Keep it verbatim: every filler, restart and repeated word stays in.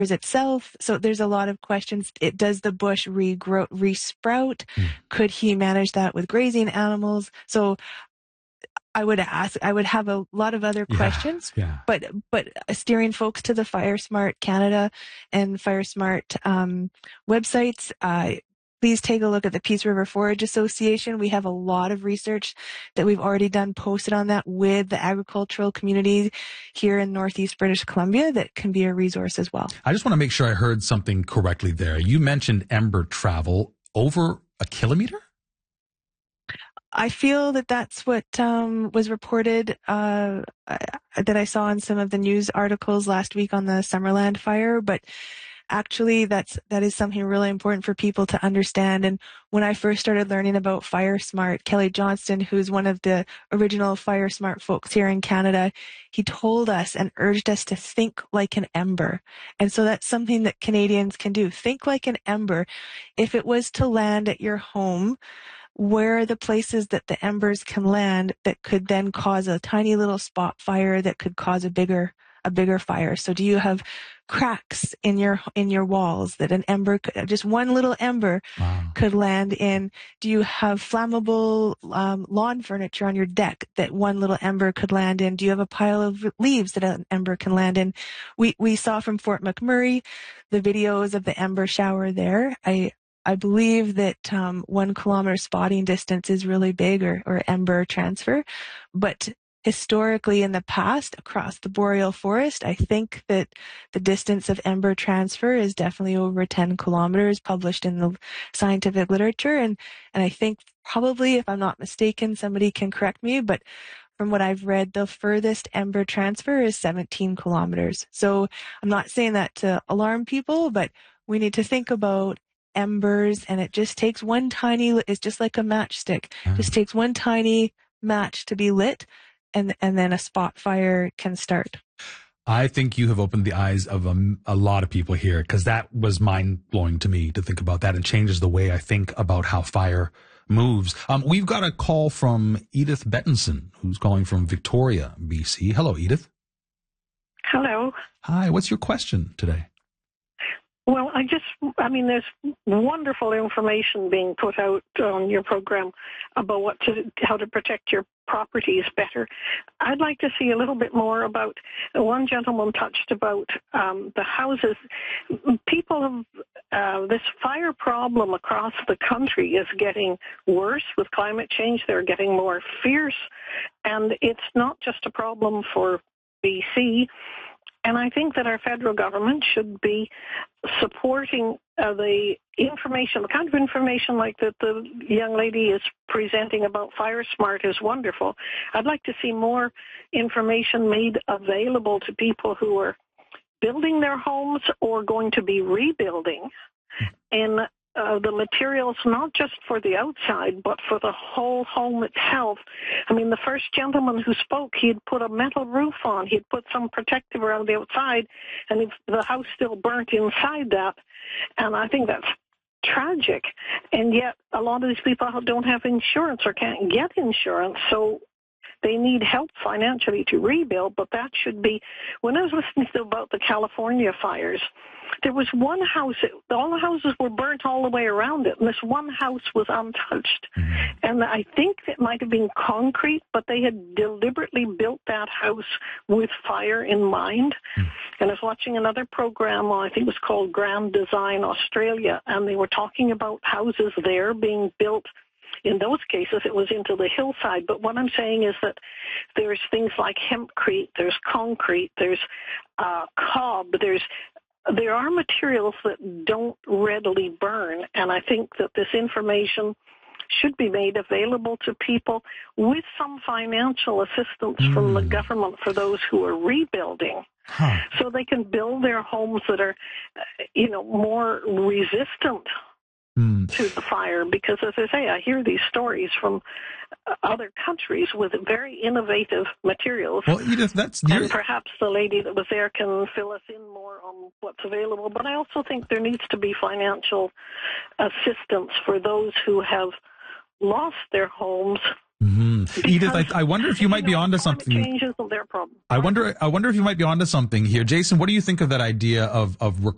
itself. So there's a lot of questions. It does the bush regrow, resprout? Mm. Could he manage that with grazing animals? So I would ask, I would have a lot of other yeah, questions, yeah. but, but steering folks to the FireSmart Canada and FireSmart, um, websites, uh, please take a look at the Peace River Forage Association. We have a lot of research that we've already done posted on that with the agricultural community here in Northeast British Columbia that can be a resource as well. I just want to make sure I heard something correctly there. You mentioned ember travel over a kilometer? I feel that that's what um, was reported uh, that I saw in some of the news articles last week on the Summerland fire, but actually that's that is something really important for people to understand. And when I first started learning about FireSmart, Kelly Johnston, who's one of the original FireSmart folks here in Canada, he told us and urged us to think like an ember. And so that's something that Canadians can do. Think like an ember. If it was to land at your home, where are the places that the embers can land that could then cause a tiny little spot fire that could cause a bigger a bigger fire? So do you have cracks in your in your walls that an ember could, just one little ember wow. could land in? Do you have flammable um, lawn furniture on your deck that one little ember could land in? Do you have a pile of leaves that an ember can land in? We we saw from Fort McMurray the videos of the ember shower there. I I believe that um, one kilometer spotting distance is really big, or, or ember transfer. But historically in the past, across the boreal forest, I think that the distance of ember transfer is definitely over ten kilometers, published in the scientific literature. And, and I think probably, if I'm not mistaken, somebody can correct me, but from what I've read, the furthest ember transfer is seventeen kilometers. So I'm not saying that to alarm people, but we need to think about embers, and it just takes one tiny, it's just like a matchstick, mm. just takes one tiny match to be lit, and and then a spot fire can start. I think you have opened the eyes of a, a lot of people here, because that was mind-blowing to me to think about that, and changes the way I think about how fire moves. Um, we've got a call from Edith Bettinson, who's calling from Victoria, B C. Hello, Edith. Hello. Hi, what's your question today? Well, I just, I mean, there's wonderful information being put out on your program about what to, how to protect your properties better. I'd like to see a little bit more about, one gentleman touched about um, the houses. People have, uh, this fire problem across the country is getting worse with climate change. They're getting more fierce, and it's not just a problem for B C. And I think that our federal government should be supporting uh, the information, the kind of information like that the young lady is presenting about FireSmart is wonderful. I'd like to see more information made available to people who are building their homes or going to be rebuilding, and Uh, the materials, not just for the outside, but for the whole home itself. I mean, the first gentleman who spoke, he'd put a metal roof on, he'd put some protective around the outside, and if the house still burnt inside that. And I think that's tragic. And yet, a lot of these people don't have insurance or can't get insurance, so they need help financially to rebuild, but that should be, when I was listening to about the California fires, there was one house, all the houses were burnt all the way around it, and this one house was untouched. Mm-hmm. And I think it might have been concrete, but they had deliberately built that house with fire in mind. Mm-hmm. And I was watching another program, I think it was called Grand Design Australia, and they were talking about houses there being built. In those cases, it was into the hillside. But what I'm saying is that there's things like hempcrete, there's concrete, there's uh, cob, there's there are materials that don't readily burn. And I think that this information should be made available to people with some financial assistance mm. from the government for those who are rebuilding. Huh. So they can build their homes that are, you know, more resistant Mm. to the fire, because as I say, I hear these stories from other countries with very innovative materials. Well, Edith, that's and perhaps the lady that was there can fill us in more on what's available. But I also think there needs to be financial assistance for those who have lost their homes. Mm-hmm. Edith, I, I wonder if you might you know, be onto something. Change isn't their problem. I wonder. I wonder if you might be onto something here, Jason. What do you think of that idea of of